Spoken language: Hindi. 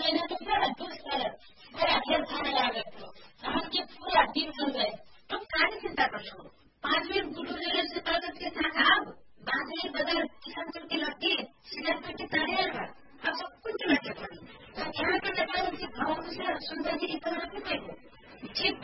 महीना तो पूरा दुख गलत पूरा ढेर खाने लगे तो हमके पूरा दिन हो गए। तुम काहे चिंता करो? 5 मिनट गुरु जगह से ताकत के साथ आओ बादल बदल किसान चल के लगे सीधा के तारे अब सब कुछ लगे पड़ी तो यहाँ के नेपाल के भाव से सुंदर जी की तरह